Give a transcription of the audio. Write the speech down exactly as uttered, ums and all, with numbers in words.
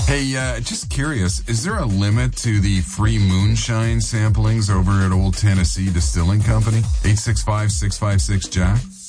Hey, uh, just curious, is there a limit to the free moonshine samplings over at Old Tennessee Distilling Company? eight six five, six five six, Jack?